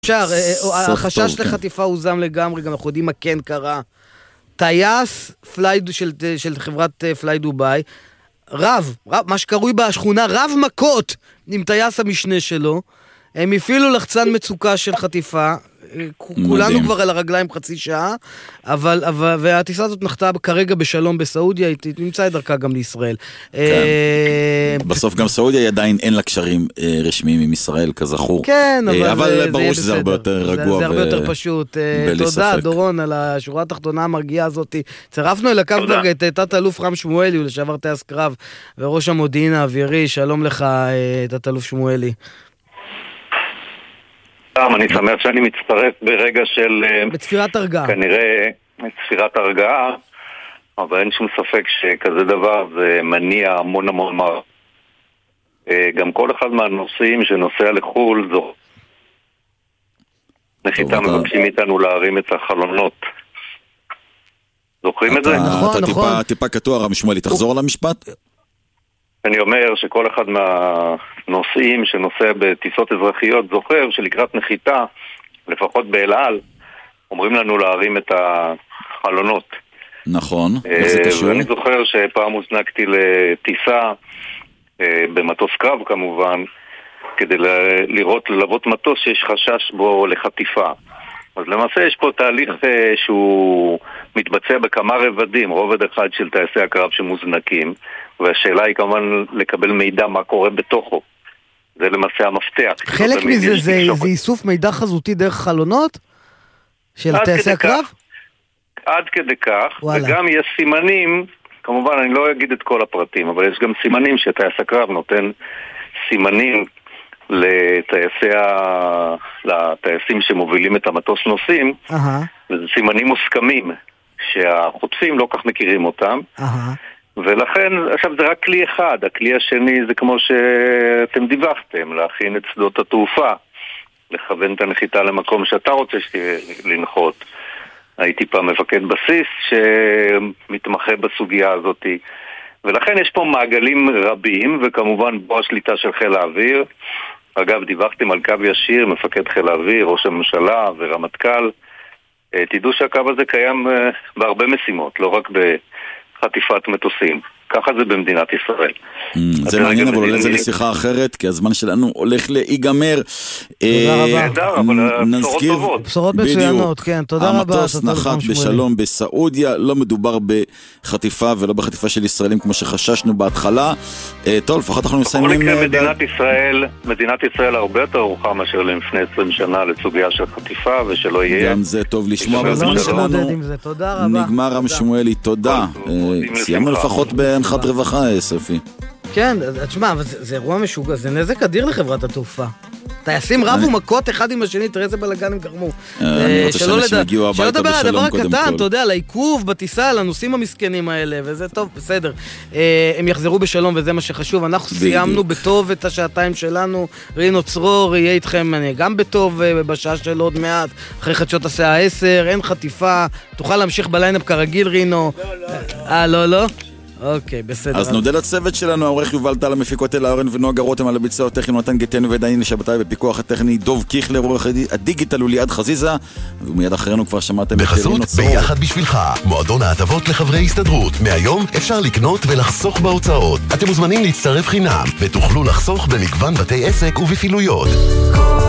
אפשר, החשש לחטיפה הוזם לגמרי, גם אנחנו יודעים מה כן קרה. טייס של חברת פליי דוביי, מה שקרוי בשכונה, רב מכות עם טייס המשנה שלו, הם הפעילו לחצן מצוקה של חטיפה, כולנו כבר על הרגליים חצי שעה, והטיסה הזאת נחתה כרגע בשלום בסעודיה, היא תמצא את דרכה גם לישראל. בסוף גם סעודיה עדיין אין לה קשרים רשמיים עם ישראל, כזכור. כן, אבל ברור שזה הרבה יותר רגוע. זה הרבה יותר פשוט. תודה, דורון, על השורה התחתונה המרגיעה הזאת. צירפנו אל הקו את תת אלוף רם שמואלי, הוא לשעבר טייס קרב, וראש המודיעין האווירי. שלום לך, תת אלוף שמואלי. אני שמח שאני מצטרף ברגע של... בצפירת הרגעה. כנראה צפירת הרגעה, אבל אין שום ספק שכזה דבר זה מניע המון המון מר. גם כל אחד מהנוסעים שנוסע לחול זו... נחיתה מבקשים איתנו להרים את החלונות. זוכרים את זה? נכון. אתה טיפה קטוע, רם שמואלי, תחזור על המשפט? אני אומר שכל אחד מהנוסעים שנוסע בטיסות אזרחיות זוכר שלקראת נחיתה, לפחות באל-על, אומרים לנו להרים את החלונות. נכון, איך זה קשור? ואני זוכר שפעם הוזנקתי לטיסה, במטוס קרב כמובן, כדי ללוות מטוס שיש חשש בו לחטיפה. אז למעשה יש פה תהליך שהוא מתבצע בכמה רבדים, רובד אחד של טייסי הקרב שמוזנקים, והשאלה היא כמובן לקבל מידע מה קורה בתוכו. זה למעשה המפתח. חלק מזה זה איסוף מידע חזותי דרך חלונות? של טייסי הקרב? עד כדי כך, וגם יש סימנים, כמובן אני לא אגיד את כל הפרטים, אבל יש גם סימנים שטייס הקרב נותן סימנים לטייסים שמובילים את המטוס נוסעים, וזה סימנים מוסכמים שהחוטפים לא כך מכירים אותם, ולכן עכשיו זה רק כלי אחד. הכלי השני זה כמו שאתם דיווחתם, להכין את שדות התעופה, לכוון את הנחיתה למקום שאתה רוצה לנחות. הייתי פעם מפקד בסיס שמתמחה בסוגיה הזאת, ולכן יש פה מעגלים רבים, וכמובן בו השליטה של חיל האוויר. אגב, דיווחתם על קו ישיר, מפקד חיל האוויר, ראש הממשלה ורמטכ"ל. תדעו שהקו הזה קיים בהרבה משימות, לא רק בחטיפת מטוסים. ככה זה במדינת ישראל. זה מעניין, אבל אולי זה לשיחה אחרת, כי הזמן שלנו הולך להיגמר. תודה רבה. נזכיר, בשורות מצוינות, כן, תודה רבה. המטוס נחת בשלום בסעודיה, לא מדובר בחטיפה ולא בחטיפה של ישראלים כמו שחששנו בהתחלה. טוב, לפחות אנחנו מסיימים... מדינת ישראל הרבה יותר ארוכה מאשר לפני 20 שנה לסוגיה של חטיפה, ושלא יהיה... גם זה טוב לשמוע, והזמן שלנו נגמר. רם שמואלי, תודה. סיימנו לפחות בהנחת רווחה, סופי. כן, תשמע, זה אירוע משוגע, זה נזק אדיר לחברת התעופה. טייסים רבו מכות אחד עם השני, תראה איזה בלגן הם גרמו. אני רוצה שאנשים יגיעו הביתה בשלום קודם כל. הדבר הקטן, אתה יודע, לעיכוב בטיסה, לנוסעים המסכנים האלה, וזה טוב, בסדר. הם יחזרו בשלום וזה מה שחשוב. אנחנו סיימנו בטוב את השעתיים שלנו. רינו צרור יהיה איתכם גם בטוב בשעה של עוד מעט, אחרי חדשות השעה 10, אין חטיפה, תוכל להמשיך בליינאפ כרגיל, רינו. לא? אוקיי, בסדר. אז נודה לצוות שלנו, העורך יובל טל, המפיקות אלה אורן ונוגה רותם, על הביצוע הטכני נתן גטנו ודני לשבתאי, בפיקוח הטכני דוב קיכלר, עורך הדיגיטל וליעד חזיזה, ומיד אחרינו כבר שמעתם בחסות ביחד בשבילך, מועדון ההטבות לחברי הסתדרות. מהיום אפשר לקנות ולחסוך בהוצאות. אתם מוזמנים להצטרף חינם ותוכלו לחסוך במגוון בתי עסק ובפעילויות.